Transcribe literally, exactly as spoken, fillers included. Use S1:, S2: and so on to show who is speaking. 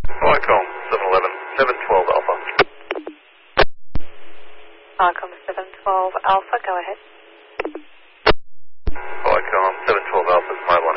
S1: Qualcomm seven eleven, seven twelve Alpha.
S2: Qualcomm seven twelve Alpha, go ahead.
S1: Qualcomm seven twelve Alpha is my